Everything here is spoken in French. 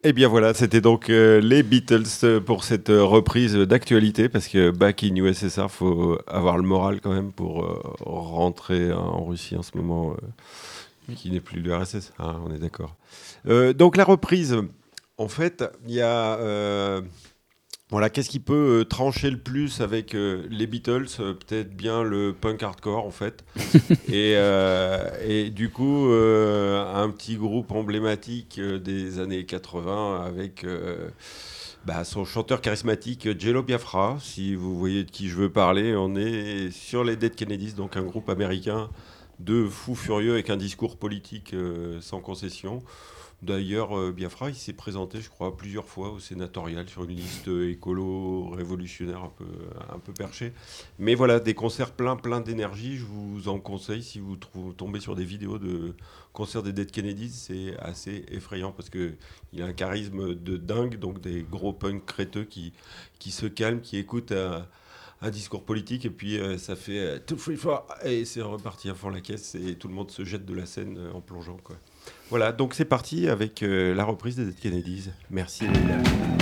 Et bien voilà, c'était donc les Beatles pour cette reprise d'actualité, parce que Back in USSR, faut avoir le moral quand même pour rentrer en Russie en ce moment, qui n'est plus l'URSS, hein, on est d'accord. Donc la reprise, en fait, il y a... voilà, qu'est-ce qui peut trancher le plus avec les Beatles? Peut-être bien le punk hardcore, en fait. Et du coup, un petit groupe emblématique des années 80 avec son chanteur charismatique Jello Biafra. Si vous voyez de qui je veux parler, on est sur les Dead Kennedys, donc un groupe américain de fous furieux avec un discours politique sans concession. D'ailleurs, Biafra, il s'est présenté, je crois, plusieurs fois au sénatorial sur une liste écolo révolutionnaire un peu perchée. Mais voilà, des concerts plein d'énergie. Je vous en conseille si vous tombez sur des vidéos de concerts des Dead Kennedys, c'est assez effrayant parce que il a un charisme de dingue, donc des gros punks créteux qui se calment, qui écoutent un discours politique et puis ça fait tout free for et c'est reparti à fond la caisse et tout le monde se jette de la scène en plongeant quoi. Voilà, donc c'est parti avec la reprise des Dead Kennedys. Merci Leïla.